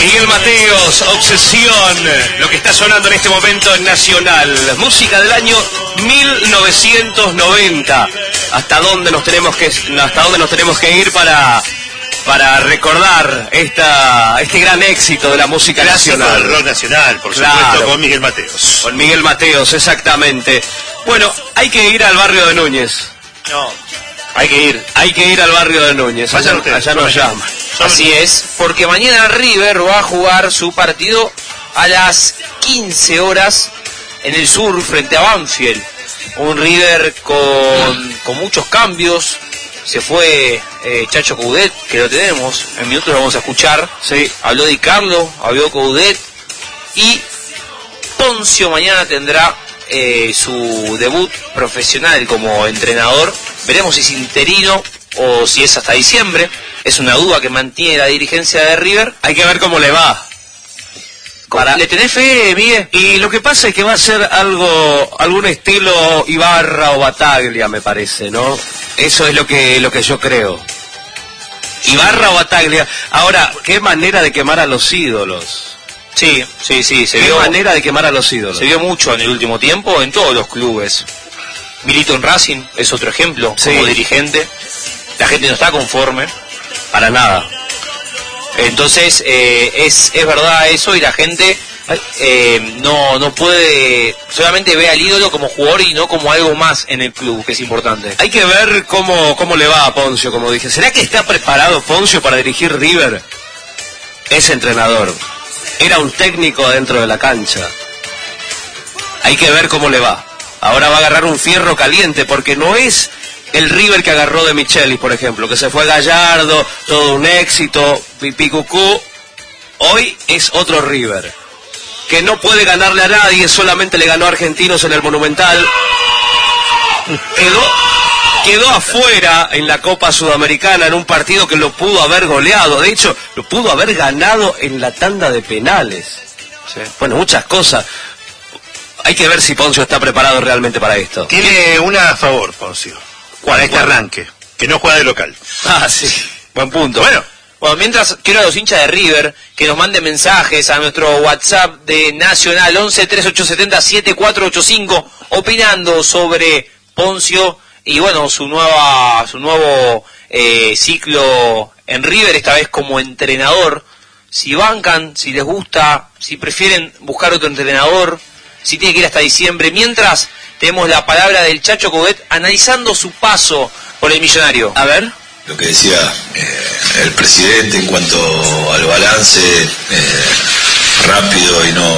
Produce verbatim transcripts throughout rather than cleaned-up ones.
Miguel Mateos, Obsesión, lo que está sonando en este momento en Nacional, música del año mil novecientos noventa. ¿Hasta dónde nos tenemos que, hasta dónde nos tenemos que ir para, para recordar esta, este gran éxito de la música Clásico nacional? Del rock nacional, por Claro. supuesto, con Miguel Mateos. Con Miguel Mateos, exactamente. Bueno, hay que ir al barrio de Núñez. No, Hay que ir, hay que ir al barrio de Núñez. Allá, Vayan ustedes, allá nos vayan. llaman. Así es, porque mañana River va a jugar su partido a las quince horas en el sur frente a Banfield. Un River con, con muchos cambios. Se fue eh, Chacho Coudet, que lo tenemos, en minutos lo vamos a escuchar. Sí. Habló Di Carlo, habló Coudet. Y Poncio mañana tendrá eh, su debut profesional como entrenador. Veremos si es interino o si es hasta diciembre. Es una duda que mantiene la dirigencia de River. Hay que ver cómo le va. Para- ¿Le tenés fe, Miguel? Y lo que pasa es que va a ser algo, algún estilo Ibarra o Bataglia, me parece, ¿no? Eso es lo que, lo que yo creo. Ibarra o Bataglia. Ahora, qué manera de quemar a los ídolos. Sí, sí, sí. Se Qué vio, manera de quemar a los ídolos. se vio mucho en el último tiempo en todos los clubes. Milito en Racing es otro ejemplo, Sí. como dirigente. La gente no está conforme. Para nada. Entonces, eh, es, es verdad eso y la gente eh, no, no puede, solamente ve al ídolo como jugador y no como algo más en el club, que es importante. Hay que ver cómo, cómo le va a Poncio, como dije. ¿Será que está preparado Poncio para dirigir River? Es entrenador. Era un técnico dentro de la cancha. Hay que ver cómo le va. Ahora va a agarrar un fierro caliente porque no es el River que agarró de Michelis, por ejemplo, que se fue Gallardo, todo un éxito, pipicucú. Hoy es otro River, que no puede ganarle a nadie, solamente le ganó a Argentinos en el Monumental. Quedó, quedó afuera en la Copa Sudamericana en un partido que lo pudo haber goleado. De hecho, lo pudo haber ganado en la tanda de penales. Sí. Bueno, muchas cosas. Hay que ver si Poncio está preparado realmente para esto. Tiene una a favor, Poncio. ¿Cuál? Para este ¿Cuál? arranque, que no juega de local. Ah, sí. Buen punto. Bueno, Bueno, mientras quiero a los hinchas de River que nos manden mensajes a nuestro WhatsApp de Nacional once treinta y ocho setenta setenta y cuatro ochenta y cinco opinando sobre Poncio y bueno, su nueva su nuevo eh, ciclo en River, esta vez como entrenador. Si bancan, si les gusta, si prefieren buscar otro entrenador, si tiene que ir hasta diciembre. Mientras tenemos la palabra del Chacho Coudet analizando su paso por el Millonario. A ver. Lo que decía eh, el presidente en cuanto al balance, eh, rápido y no,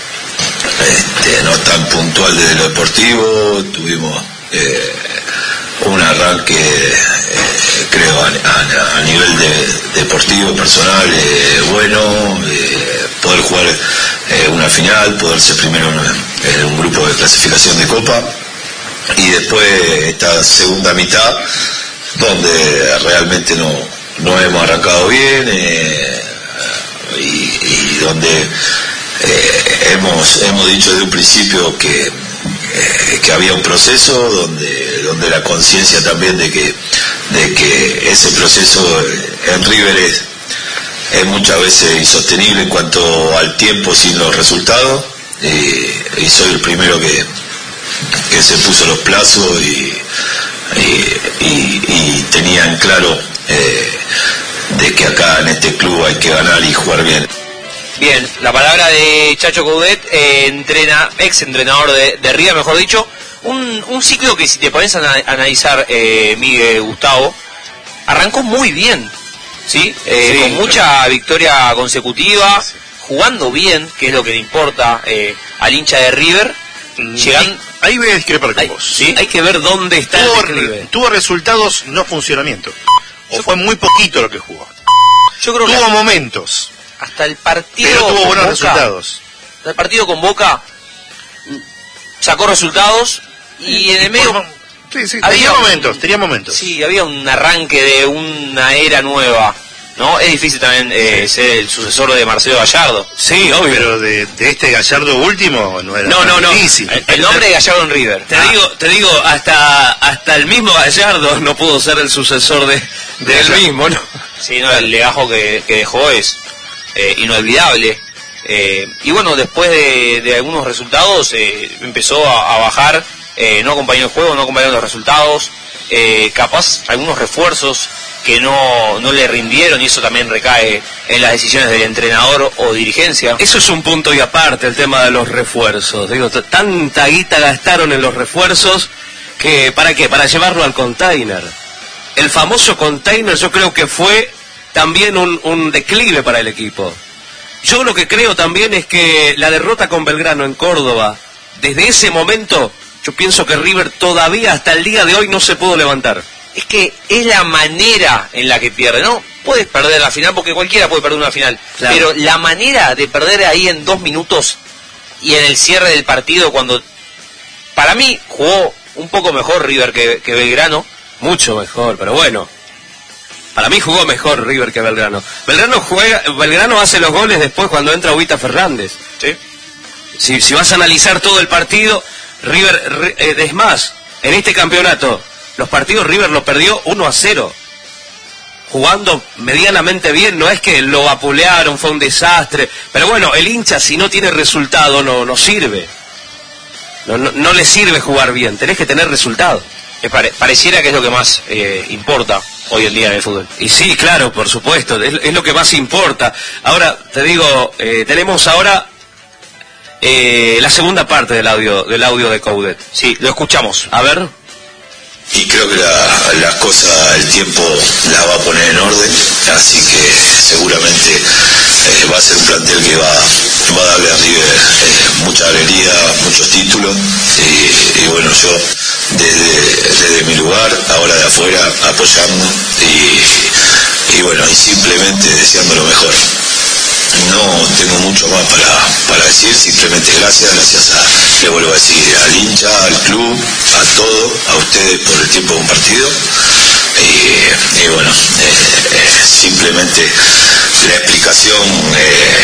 este, no tan puntual desde lo deportivo, tuvimos eh, un arranque, eh, creo, a, a- a nivel de, deportivo, personal, eh, bueno, eh, poder jugar eh, una final, poder ser primero en, en un grupo de clasificación de Copa, y después esta segunda mitad, donde realmente no, no hemos arrancado bien eh, y, y donde eh, hemos, hemos dicho desde un principio que, eh, que había un proceso donde, donde la conciencia también de que, de que ese proceso en River es, es muchas veces insostenible en cuanto al tiempo sin los resultados, y, y soy el primero que, que se puso los plazos y Y, y, y tenían claro eh, de que acá en este club hay que ganar y jugar bien. Bien, la palabra de Chacho Coudet, eh, entrena, ex entrenador de, de River, mejor dicho, un, un ciclo que si te pones a ana- analizar, eh, Miguel, Gustavo, arrancó muy bien, ¿sí? Eh, Sí, con mucha victoria consecutiva, jugando bien, que es lo que le importa eh, al hincha de River, llegando... ahí voy a discrepar con Ay, vos. ¿sí? Hay que ver dónde está Tuvo, el declive. tuvo resultados, no funcionamiento. O fue muy poquito lo que jugó. Yo creo que Tuvo momentos, hasta el partido pero tuvo con buenos Boca, resultados. hasta el partido con Boca sacó resultados y en el medio... Por mo- Sí, sí, había tenía un- momentos, tenía momentos. Sí, había un arranque de una era nueva, ¿no? Es difícil también eh, ser el sucesor de Marcelo Gallardo. Sí, obvio. Pero de, de este Gallardo último no era No, tan no, no. difícil. Eh, El nombre de Gallardo en River. Te Ah, digo, te digo, hasta hasta el mismo Gallardo no pudo ser el sucesor de, de él Gallardo. mismo, ¿no? Sí, no, el legajo que, que dejó es eh, inolvidable. Eh, y bueno, después de, de algunos resultados eh, empezó a, a bajar, eh, no acompañó el juego, no acompañó los resultados, eh, capaz algunos refuerzos que no, no le rindieron, y eso también recae en las decisiones del entrenador o dirigencia. Eso es un punto y aparte, el tema de los refuerzos. Digo, t- tanta guita gastaron en los refuerzos que, ¿para qué? Para llevarlo al container. El famoso container yo creo que fue también un, un declive para el equipo. Yo lo que creo también es que la derrota con Belgrano en Córdoba, desde ese momento, yo pienso que River todavía hasta el día de hoy no se pudo levantar. Es que es la manera en la que pierde, ¿no? Puedes perder la final porque cualquiera puede perder una final, claro, pero la manera de perder ahí en dos minutos y en el cierre del partido, cuando para mí jugó un poco mejor River que, que Belgrano. Mucho mejor, pero bueno. Para mí jugó mejor River que Belgrano. Belgrano juega, Belgrano hace los goles después cuando entra Huita Fernández. ¿Sí? Si, si vas a analizar todo el partido, River, eh, es más, en este campeonato, los partidos River los perdió uno a cero. Jugando medianamente bien, no es que lo vapulearon, fue un desastre. Pero bueno, el hincha si no tiene resultado no, no sirve. No, no, no le sirve jugar bien, tenés que tener resultado. Eh, pare, pareciera que es lo que más eh, importa hoy en día en el fútbol. Y sí, claro, por supuesto, es, es lo que más importa. Ahora, te digo, eh, tenemos ahora eh, la segunda parte del audio del audio de Coudet. Sí, lo escuchamos. A ver. Y creo que la, las cosas, el tiempo las va a poner en orden, así que seguramente eh, va a ser un plantel que va, va a darle a River eh, mucha alegría, muchos títulos, y, y bueno, yo desde, desde mi lugar, ahora de afuera, apoyando, y, y bueno, y simplemente deseando lo mejor. No tengo mucho más para, para decir, simplemente gracias, gracias a, le vuelvo a decir, al hincha, al club, a todo, a ustedes por el tiempo compartido, y, y bueno, eh, eh, simplemente la explicación eh,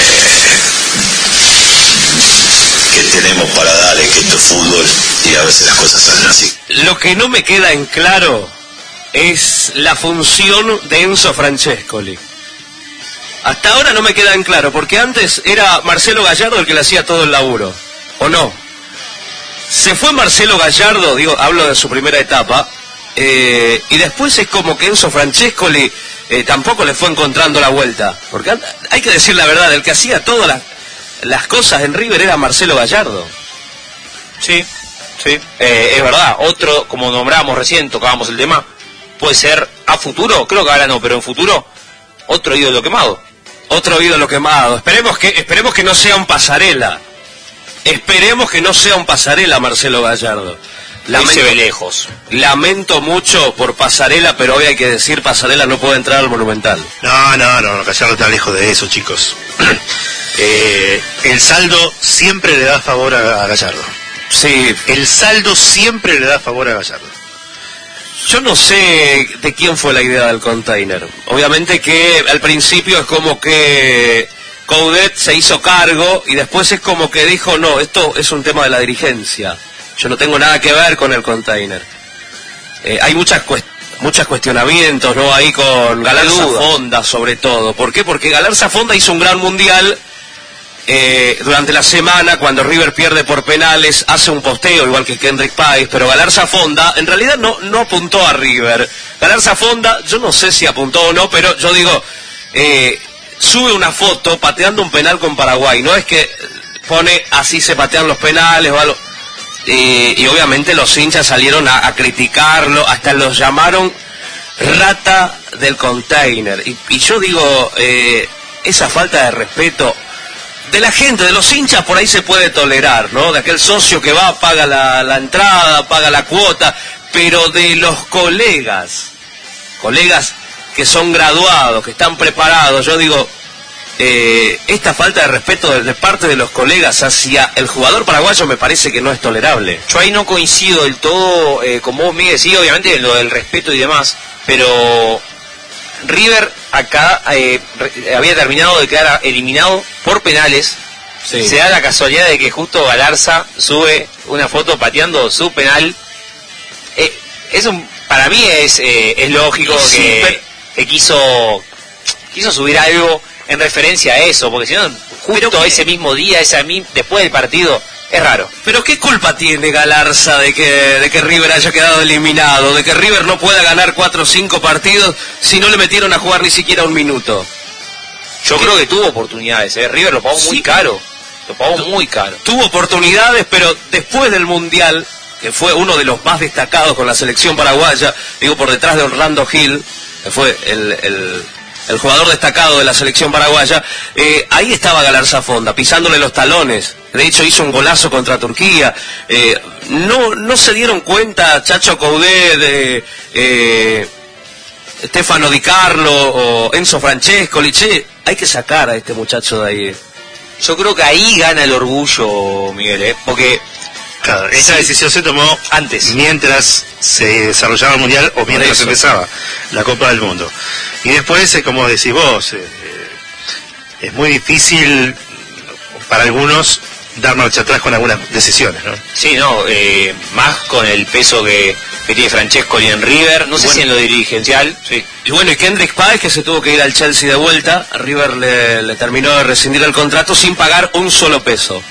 que tenemos para dar es que esto es fútbol y a veces las cosas salen así. Lo que no me queda en claro es la función de Enzo Francescoli. Hasta ahora no me queda en claro, porque antes era Marcelo Gallardo el que le hacía todo el laburo, ¿o no? Se fue Marcelo Gallardo, digo, hablo de su primera etapa, eh, y después es como que Enzo Francescoli eh, tampoco le fue encontrando la vuelta, porque hay que decir la verdad, el que hacía todas las, las cosas en River era Marcelo Gallardo. Sí, sí, eh, es verdad. Otro, como nombramos recién, tocábamos el tema, puede ser a futuro, creo que ahora no, pero en futuro, otro ídolo quemado. Otro ídolo quemado. Esperemos que, esperemos que no sea un pasarela. Esperemos que no sea un pasarela Marcelo Gallardo. Lamento, se ve lejos. Lamento mucho por pasarela, pero hoy hay que decir pasarela no puede entrar al Monumental. No, no, no, Gallardo está lejos de eso, chicos. eh, el saldo siempre le da favor a, a Gallardo. Sí. El saldo siempre le da favor a Gallardo. Yo no sé de quién fue la idea del container. Obviamente que al principio es como que Coudet se hizo cargo y después es como que dijo, no, esto es un tema de la dirigencia. Yo no tengo nada que ver con el container. Eh, hay muchas cuest muchos cuestionamientos, ¿no? Ahí con Galarza Fonda sobre todo. ¿Por qué? Porque Galarza Fonda hizo un gran mundial. Eh, durante la semana, cuando River pierde por penales, hace un posteo igual que Kendrick Páez, pero Galarza Fonda en realidad no, no apuntó a River. Galarza Fonda, yo no sé si apuntó o no, pero yo digo, eh, sube una foto pateando un penal con Paraguay, no es que pone así se patean los penales o algo, eh, y obviamente los hinchas salieron a, a criticarlo, hasta los llamaron rata del container, y, y yo digo, eh, esa falta de respeto de la gente, de los hinchas, por ahí se puede tolerar, ¿no? De aquel socio que va, paga la, la entrada, paga la cuota, pero de los colegas, colegas que son graduados, que están preparados, yo digo, eh, esta falta de respeto de, de parte de los colegas hacia el jugador paraguayo me parece que no es tolerable. Yo ahí no coincido del todo eh, con vos, Miguel, sí, obviamente lo del respeto y demás, pero River acá eh, había terminado de quedar eliminado por penales. Sí. Se da la casualidad de que justo Galarza sube una foto pateando su penal. Eh, es un, para mí es, eh, es lógico sí, que, pero... que quiso quiso subir algo en referencia a eso, porque si no, justo Pero, ese mismo día, ese mi- después del partido, es raro. Pero ¿qué culpa tiene Galarza de que, de que River haya quedado eliminado? De que River no pueda ganar cuatro o cinco partidos si no le metieron a jugar ni siquiera un minuto. Yo creo que tuvo oportunidades, ¿eh? River lo pagó muy Sí. caro. Lo pagó muy caro. Tuvo oportunidades, pero después del Mundial, que fue uno de los más destacados con la selección paraguaya, digo por detrás de Orlando Gil, que fue el, el, el jugador destacado de la selección paraguaya, eh, ahí estaba Galarza Fonda, pisándole los talones. De hecho hizo un golazo contra Turquía. Eh, no, no se dieron cuenta Chacho Coudet, de eh, Stefano Di Carlo o Enzo Francescoli. Che, hay que sacar a este muchacho de ahí. Yo creo que ahí gana el orgullo, Miguel, ¿eh? Porque Claro, esa Sí. decisión se tomó Antes. mientras se desarrollaba el Mundial o mientras eso. empezaba la Copa del Mundo. Y después, eh, como decís vos, eh, eh, es muy difícil para algunos dar marcha atrás con algunas decisiones, ¿no? Sí, no, eh, más con el peso que, que tiene Francescoli en River, no sé Bueno. si en lo dirigencial, sí. Y bueno, y Kendrick Páez, que se tuvo que ir al Chelsea de vuelta, a River le, le terminó de rescindir el contrato sin pagar un solo peso.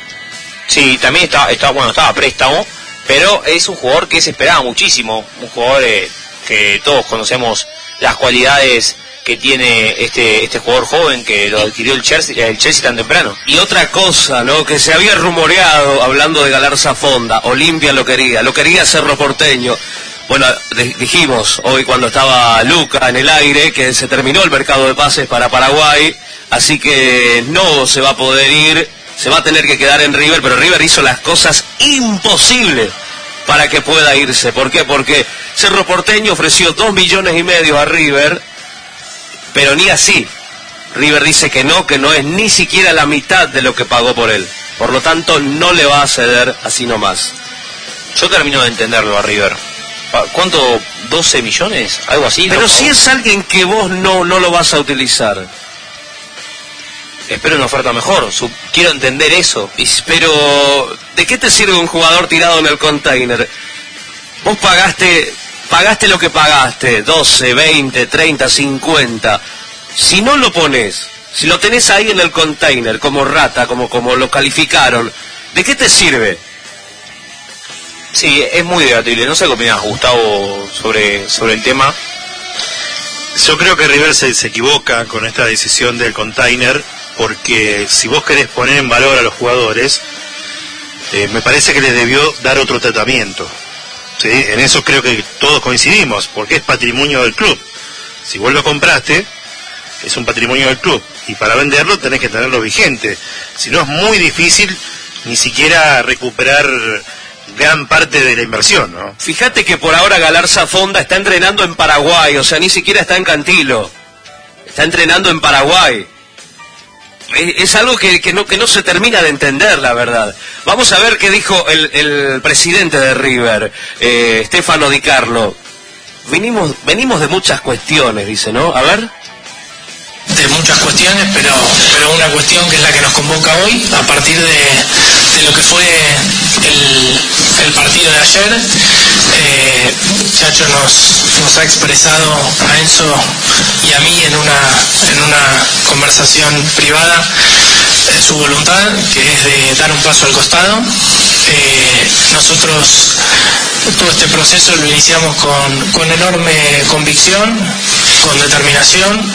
Sí, también estaba, estaba, bueno, estaba a préstamo, pero es un jugador que se esperaba muchísimo, un jugador eh, que todos conocemos las cualidades que tiene este este jugador joven que lo adquirió el Chelsea, el Chelsea tan temprano. Y otra cosa, ¿no? Que se había rumoreado, hablando de Galarza Fonda, Olimpia lo quería, lo quería Cerro Porteño. Bueno, de- dijimos hoy cuando estaba Luca en el aire que se terminó el mercado de pases para Paraguay, así que no se va a poder ir, se va a tener que quedar en River, pero River hizo las cosas imposibles para que pueda irse. ¿Por qué? Porque Cerro Porteño ofreció dos millones y medio a River, pero ni así. River dice que no, que no es ni siquiera la mitad de lo que pagó por él. Por lo tanto, no le va a ceder así nomás. Yo termino de entenderlo a River. Pa- ¿Cuánto? ¿doce millones? ¿Algo así? Pero ¿no? si es alguien que vos no, no lo vas a utilizar. Espero una oferta mejor, su- quiero entender eso. Y- Pero, ¿de qué te sirve un jugador tirado en el container? Vos pagaste, pagaste lo que pagaste, doce, veinte, treinta, cincuenta. Si no lo pones, si lo tenés ahí en el container como rata, como, como lo calificaron, ¿de qué te sirve? Sí, es muy debatible. No sé qué opinas, Gustavo, sobre, sobre el tema. Yo creo que River se, se equivoca con esta decisión del container, porque si vos querés poner en valor a los jugadores, eh, me parece que les debió dar otro tratamiento. ¿Sí? En eso creo que todos coincidimos, porque es patrimonio del club. Si vos lo compraste, es un patrimonio del club, y para venderlo tenés que tenerlo vigente. Si no, es muy difícil ni siquiera recuperar gran parte de la inversión, ¿no? Fíjate que por ahora Galarza Fonda está entrenando en Paraguay, o sea, ni siquiera está en Cantilo. Está entrenando en Paraguay. Es, es algo que, que, no, que no se termina de entender, la verdad. Vamos a ver qué dijo el, el presidente de River, eh, Stefano Di Carlo. Venimos, venimos de muchas cuestiones, dice, ¿no? A ver. De muchas cuestiones, pero, pero una cuestión que es la que nos convoca hoy, a partir de, de lo que fue el, el partido de ayer. Eh, Chacho nos, nos ha expresado a Enzo y a mí en una, en una conversación privada eh, su voluntad, que es de dar un paso al costado. Eh, nosotros todo este proceso lo iniciamos con, con enorme convicción, con determinación,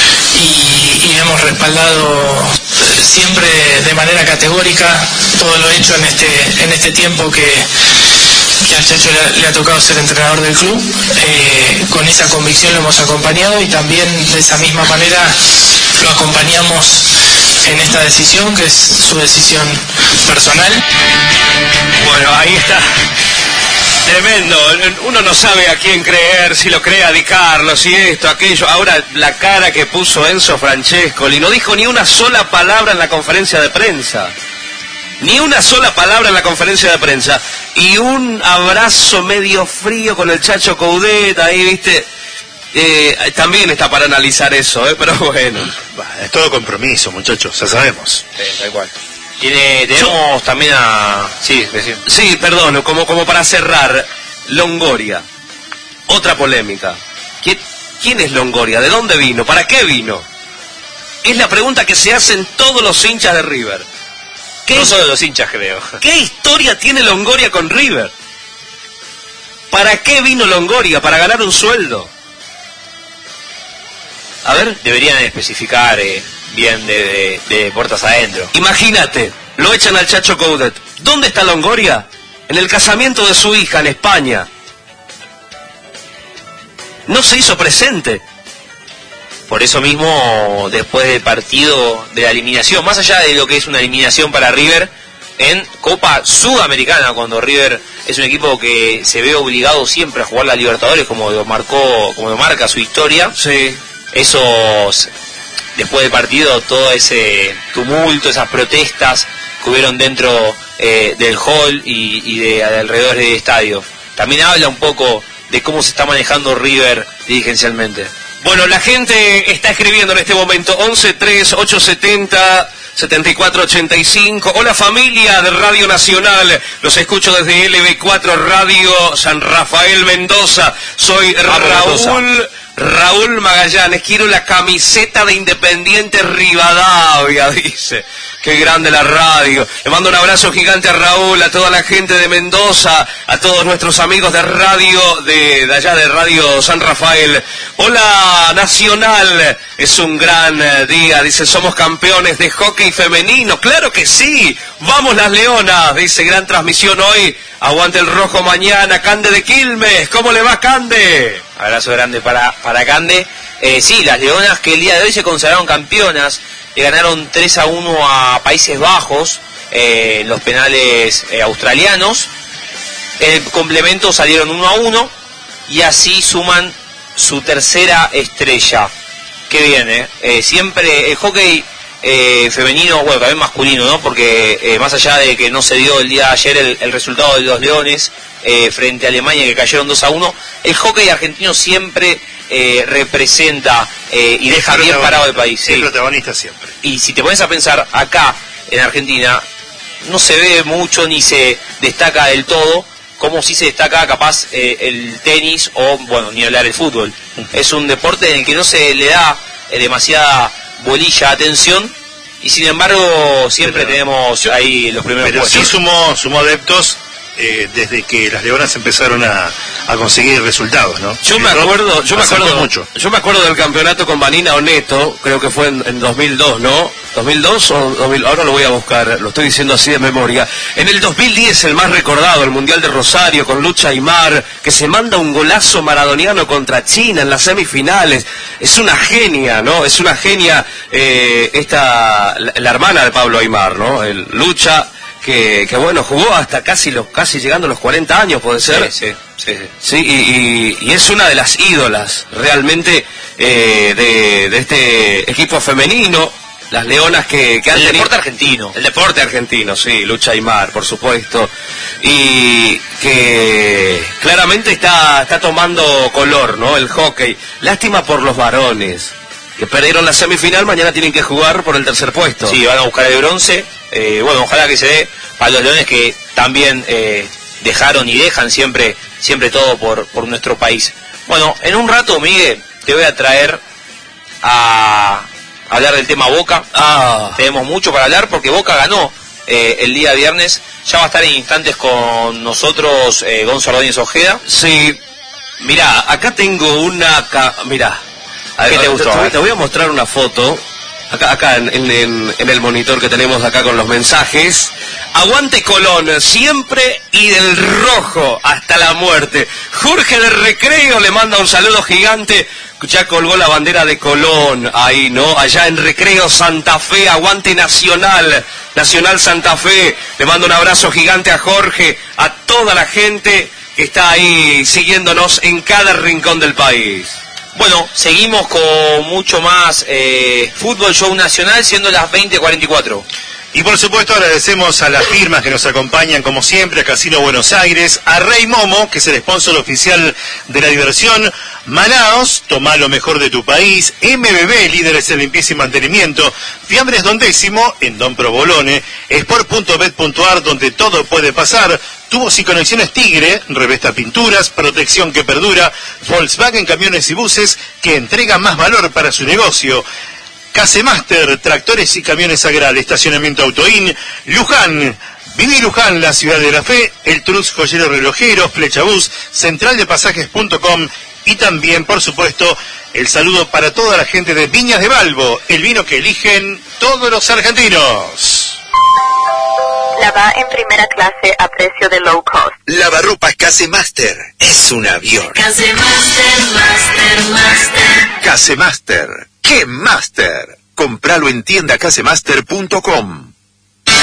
y, y hemos respaldado siempre de manera categórica todo lo hecho en este en este tiempo que, que al Chacho le ha, le ha tocado ser entrenador del club. Eh, con esa convicción lo hemos acompañado, y también de esa misma manera lo acompañamos en esta decisión, que es su decisión personal. Bueno, ahí está. Tremendo, uno no sabe a quién creer, si lo cree a Di Carlo, si esto, aquello. Ahora la cara que puso Enzo Francescoli, no dijo ni una sola palabra en la conferencia de prensa. Ni una sola palabra en la conferencia de prensa. Y un abrazo medio frío con el Chacho Coudet, ahí, viste. Eh, también está para analizar eso, ¿eh? Pero bueno. Bah, es todo compromiso, muchachos, ya sabemos. Sí, tal cual. Tiene, tenemos también a... Sí, decir. Sí, perdón, como, como para cerrar, Longoria, otra polémica. ¿Quién, ¿Quién es Longoria? ¿De dónde vino? ¿Para qué vino? Es la pregunta que se hacen todos los hinchas de River. ¿Qué, no solo los hinchas, creo. ¿Qué historia tiene Longoria con River? ¿Para qué vino Longoria? ¿Para ganar un sueldo? A ver. Deberían especificar eh, bien de, de, de puertas adentro. Imagínate, lo echan al Chacho Coudet. ¿Dónde está Longoria? En el casamiento de su hija en España. No se hizo presente. Por eso mismo, después del partido de la eliminación, más allá de lo que es una eliminación para River, en Copa Sudamericana, cuando River es un equipo que se ve obligado siempre a jugar la Libertadores, como lo marcó, como lo marca su historia, sí. Esos, después del partido, todo ese tumulto, esas protestas que hubieron dentro eh, del hall y, y de alrededor del estadio, también habla un poco de cómo se está manejando River dirigencialmente. Bueno, la gente está escribiendo en este momento once tres ocho setenta setenta y cuatro ochenta y cinco. Hola familia de Radio Nacional, los escucho desde L B cuatro Radio San Rafael Mendoza. Soy Raúl Raúl Magallanes, quiero la camiseta de Independiente Rivadavia, dice. Qué grande la radio. Le mando un abrazo gigante a Raúl, a toda la gente de Mendoza, a todos nuestros amigos de radio, de, de allá de Radio San Rafael. Hola Nacional, es un gran día, dice, somos campeones de hockey femenino. Claro que sí, vamos las Leonas, dice, gran transmisión hoy. Aguante el rojo mañana, Cande de Quilmes, ¿cómo le va Cande? Abrazo grande para, para Cande. Eh, sí, las Leonas que el día de hoy se consagraron campeonas, le ganaron tres a uno a Países Bajos, eh, en los penales eh, australianos. En el complemento salieron uno a uno y así suman su tercera estrella. Qué bien, ¿eh? eh siempre el hockey eh, femenino, bueno, también masculino, ¿no? Porque eh, más allá de que no se dio el día de ayer el, el resultado de los Leones eh, frente a Alemania, que cayeron dos a uno, el hockey argentino siempre eh, representa eh, y deja bien parado el país. Es sí. protagonista siempre. Y si te pones a pensar, acá en Argentina no se ve mucho ni se destaca del todo, como si se destaca capaz eh, el tenis o, bueno, ni hablar el fútbol. Uh-huh. Es un deporte en el que no se le da eh, demasiada bolilla, atención, y sin embargo siempre pero, tenemos ahí los primeros pero puestos. Sí sumó, sumó adeptos eh, desde que las Leonas empezaron a, a conseguir resultados, ¿no? Yo me acuerdo, yo me acuerdo mucho. Yo me acuerdo del campeonato con Vanina Oneto, creo que fue en, en dos mil dos, ¿no? ¿dos mil dos o dos mil? Ahora lo voy a buscar, lo estoy diciendo así de memoria. En el dos mil diez, el más recordado, el Mundial de Rosario, con Lucha Aymar, que se manda un golazo maradoniano contra China en las semifinales. Es una genia, ¿no? Es una genia eh, esta, la, la hermana de Pablo Aymar, ¿no? El Lucha, que, que bueno, jugó hasta casi los casi llegando a los cuarenta años, ¿puede ser? Sí, sí, sí. sí. Sí, y, y, y es una de las ídolas, realmente, eh, de, de este equipo femenino. Las Leonas que, que han el tenido... deporte argentino. El deporte argentino, sí, Lucha Aymar, por supuesto. Y que claramente está, está tomando color, ¿no? El hockey. Lástima por los varones, que perdieron la semifinal, mañana tienen que jugar por el tercer puesto. Sí, van a buscar el bronce. Eh, bueno, ojalá que se dé para los Leones que también eh, dejaron y dejan siempre, siempre todo por, por nuestro país. Bueno, en un rato, Miguel, te voy a traer a... hablar del tema Boca. Ah. Tenemos mucho para hablar porque Boca ganó eh, el día viernes. Ya va a estar en instantes con nosotros eh, Gonzalo Ordóñez Ojeda. Sí, mirá, acá tengo una... Ca... Mirá, a ¿Qué ver, te gustó? Te, te voy a mostrar una foto. Acá, acá en, en, en el monitor que tenemos acá con los mensajes. Aguante Colón, siempre y del rojo hasta la muerte. Jorge de Recreo le manda un saludo gigante. Ya colgó la bandera de Colón ahí, ¿no? Allá en Recreo Santa Fe, aguante Nacional, Nacional Santa Fe. Le mando un abrazo gigante a Jorge, a toda la gente que está ahí siguiéndonos en cada rincón del país. Bueno, seguimos con mucho más eh, Fútbol Show Nacional, siendo las veinte cuarenta y cuatro. Y por supuesto agradecemos a las firmas que nos acompañan como siempre, a Casino Buenos Aires, a Rey Momo, que es el sponsor oficial de la diversión, Manaos, toma lo mejor de tu país, M B B, líderes en limpieza y mantenimiento, Fiambres Don Décimo, en Don Provolone, Sport punto bet punto ar, donde todo puede pasar, Tubos y Conexiones Tigre, Revesta Pinturas, protección que perdura, Volkswagen Camiones y Buses, que entrega más valor para su negocio, Casemaster, tractores y camiones Agral, estacionamiento Autoin, Luján, Viví Luján, la ciudad de la fe, el Truz Joyero Relojero, Flechabús, central de pasajes punto com y también, por supuesto, el saludo para toda la gente de Viñas de Balbo, el vino que eligen todos los argentinos. Lava en primera clase a precio de low cost. Lavarropas Casemaster, es un avión. Casemaster, Master, Master. Casemaster, ¡qué Master! Compralo en tienda casemaster punto com.